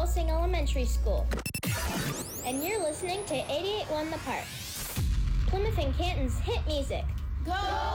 Helsing Elementary School. And you're listening to 88.1 The Park, Plymouth and Canton's hit music. Go